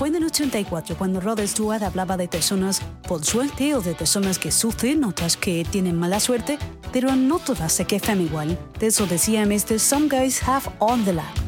Fue en el 84 cuando Rod Stewart hablaba de personas por suerte o de personas que sufren, otras que tienen mala suerte, pero no todas se quejan igual. De eso decía Mr. Some guys have all the luck.